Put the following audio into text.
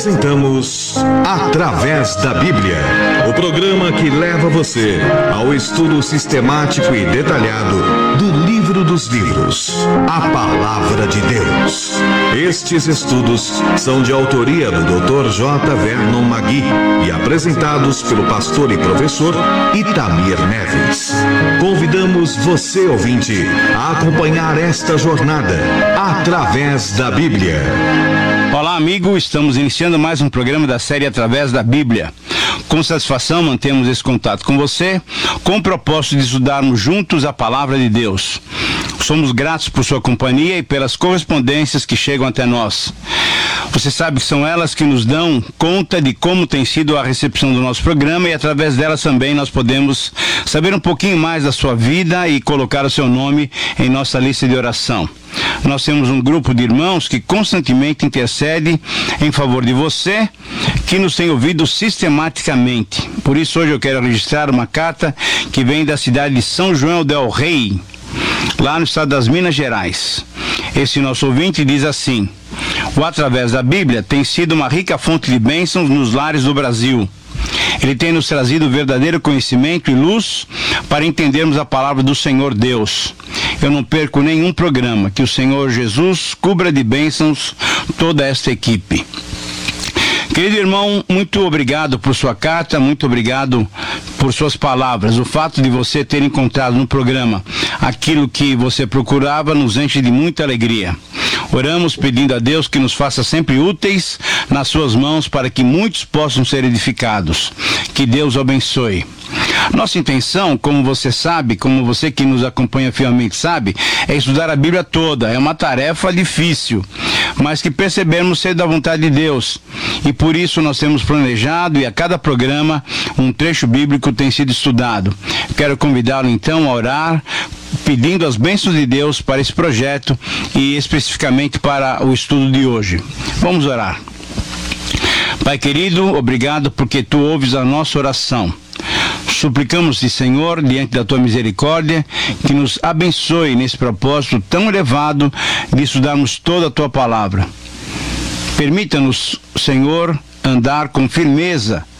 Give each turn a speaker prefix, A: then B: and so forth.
A: Apresentamos Através da Bíblia, o programa que leva você ao estudo sistemático e detalhado do livro dos livros, a Palavra de Deus. Estes estudos são de autoria do Dr. J. Vernon Magui e apresentados pelo pastor e professor Itamir Neves. Convidamos você, ouvinte, a acompanhar esta jornada através da Bíblia.
B: Olá, amigo, estamos iniciando mais um programa da série Através da Bíblia. Com satisfação mantemos esse contato com você, com o propósito de estudarmos juntos a Palavra de Deus. Somos gratos por sua companhia e pelas correspondências que chegam até nós. Você sabe que são elas que nos dão conta de como tem sido a recepção do nosso programa e através delas também nós podemos saber um pouquinho mais da sua vida e colocar o seu nome em nossa lista de oração. Nós temos um grupo de irmãos que constantemente intercede em favor de você, que nos tem ouvido sistematicamente. Por isso hoje eu quero registrar uma carta que vem da cidade de São João del Rei, lá no estado das Minas Gerais. Esse nosso ouvinte diz assim: o Através da Bíblia tem sido uma rica fonte de bênçãos nos lares do Brasil. Ele tem nos trazido verdadeiro conhecimento e luz para entendermos a palavra do Senhor Deus. Eu não perco nenhum programa. Que o Senhor Jesus cubra de bênçãos toda esta equipe. Querido irmão, muito obrigado por sua carta, muito obrigado por suas palavras. O fato de você ter encontrado no programa aquilo que você procurava nos enche de muita alegria. Oramos pedindo a Deus que nos faça sempre úteis nas suas mãos para que muitos possam ser edificados. Que Deus o abençoe. Nossa intenção, como você sabe, como você que nos acompanha fielmente sabe, é estudar a Bíblia toda. É uma tarefa difícil, mas que percebemos ser da vontade de Deus. E por isso nós temos planejado e a cada programa um trecho bíblico tem sido estudado. Quero convidá-lo então a orar, pedindo as bênçãos de Deus para esse projeto e especificamente para o estudo de hoje. Vamos orar. Pai querido, obrigado porque Tu ouves a nossa oração. Suplicamos-te, Senhor, diante da Tua misericórdia, que nos abençoe nesse propósito tão elevado de estudarmos toda a Tua palavra. Permita-nos, Senhor, andar com firmeza